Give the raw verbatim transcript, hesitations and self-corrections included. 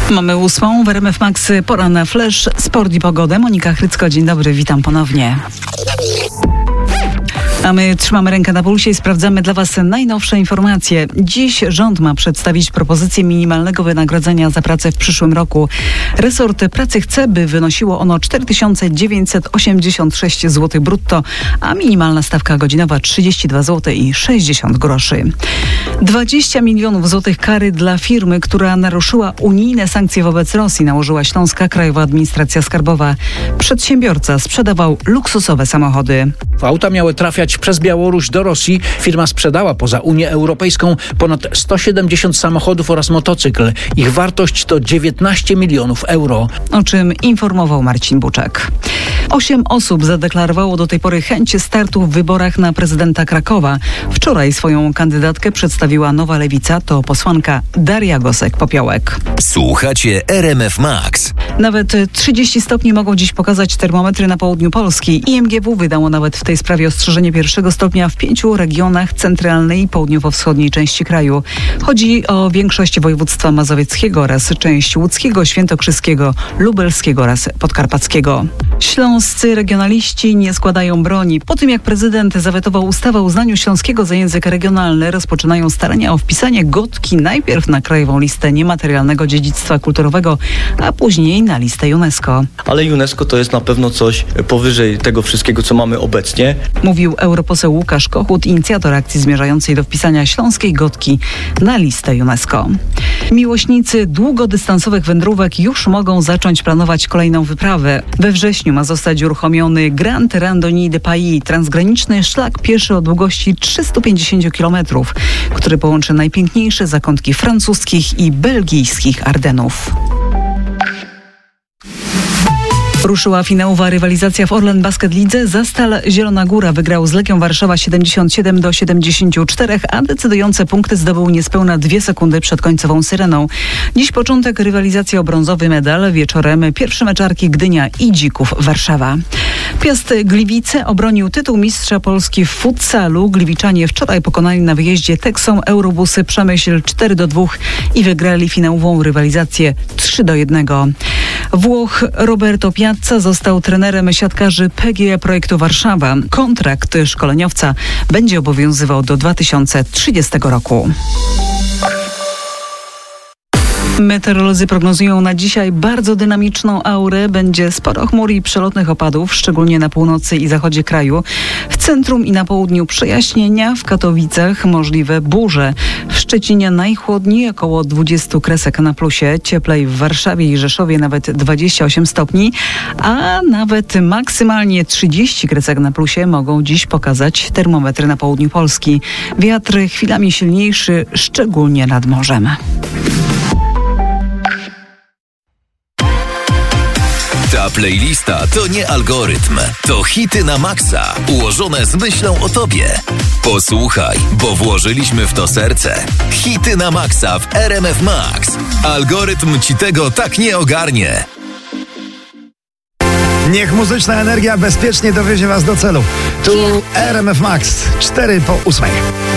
Mamy ósmą w R M F Max, pora na flash, sport i pogodę. Monika Chrycko, dzień dobry, witam ponownie. A my trzymamy rękę na pulsie i sprawdzamy dla Was najnowsze informacje. Dziś rząd ma przedstawić propozycję minimalnego wynagrodzenia za pracę w przyszłym roku. Resort pracy chce, by wynosiło ono cztery tysiące dziewięćset osiemdziesiąt sześć złotych brutto, a minimalna stawka godzinowa trzydzieści dwa złote i sześćdziesiąt groszy. dwadzieścia milionów złotych kary dla firmy, która naruszyła unijne sankcje wobec Rosji, nałożyła Śląska Krajowa Administracja Skarbowa. Przedsiębiorca sprzedawał luksusowe samochody. Auta miały trafiać przez Białoruś do Rosji. Firma sprzedała poza Unię Europejską ponad sto siedemdziesiąt samochodów oraz motocykl. Ich wartość to dziewiętnaście milionów euro. O czym informował Marcin Buczek. Osiem osób zadeklarowało do tej pory chęć startu w wyborach na prezydenta Krakowa. Wczoraj swoją kandydatkę przedstawiła Nowa Lewica, to posłanka Daria Gosek-Popiołek. Słuchacie R M F Max. Nawet trzydzieści stopni mogą dziś pokazać termometry na południu Polski. I M G W wydało nawet w tej sprawie ostrzeżenie pierwszego stopnia w pięciu regionach centralnej i południowo-wschodniej części kraju. Chodzi o większość województwa mazowieckiego oraz część łódzkiego, świętokrzyskiego, lubelskiego oraz podkarpackiego. Śląscy regionaliści nie składają broni. Po tym jak prezydent zawetował ustawę o uznaniu śląskiego za język regionalny, rozpoczynają starania o wpisanie Gotki najpierw na krajową listę niematerialnego dziedzictwa kulturowego, a później na listę UNESCO. Ale UNESCO to jest na pewno coś powyżej tego wszystkiego, co mamy obecnie. Mówił europoseł Łukasz Kochut, inicjator akcji zmierzającej do wpisania śląskiej Gotki na listę UNESCO. Miłośnicy długodystansowych wędrówek już mogą zacząć planować kolejną wyprawę. We wrześniu ma zostać uruchomiony Grand Randonnée de Pays, transgraniczny szlak pieszy o długości trzysta pięćdziesiąt kilometrów, który połączy najpiękniejsze zakątki francuskich i belgijskich Ardenów. Ruszyła finałowa rywalizacja w Orlen Basket Lidze. Zastal Zielona Góra wygrał z Legią Warszawa siedemdziesiąt siedem do siedemdziesięciu czterech, a decydujące punkty zdobył niespełna dwie sekundy przed końcową syreną. Dziś początek rywalizacji o brązowy medal. Wieczorem pierwsze meczarki Gdynia i Dzików Warszawa. Piast Gliwice obronił tytuł mistrza Polski w futsalu. Gliwiczanie wczoraj pokonali na wyjeździe Texom Eurobusy Przemyśl cztery do dwóch i wygrali finałową rywalizację trzy do jednego. Włoch Roberto Piazza został trenerem siatkarzy P G E Projektu Warszawa. Kontrakt szkoleniowca będzie obowiązywał do dwa tysiące trzydziestego roku. Meteorolodzy prognozują na dzisiaj bardzo dynamiczną aurę. Będzie sporo chmur i przelotnych opadów, szczególnie na północy i zachodzie kraju. W centrum i na południu przejaśnienia, w Katowicach możliwe burze. W Szczecinie najchłodniej, około dwadzieścia kresek na plusie. Cieplej w Warszawie i Rzeszowie nawet dwadzieścia osiem stopni, a nawet maksymalnie trzydzieści kresek na plusie mogą dziś pokazać termometry na południu Polski. Wiatr chwilami silniejszy, szczególnie nad morzem. Ta playlista to nie algorytm, to hity na maksa, ułożone z myślą o tobie. Posłuchaj, bo włożyliśmy w to serce. Hity na maksa w R M F Max. Algorytm ci tego tak nie ogarnie. Niech muzyczna energia bezpiecznie dowiezie was do celu. Tu R M F Max, cztery po ósmej.